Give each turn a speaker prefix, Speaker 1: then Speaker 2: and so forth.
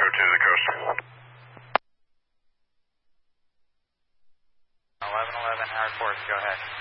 Speaker 1: to the coast.
Speaker 2: 1111, Howard Force, go ahead.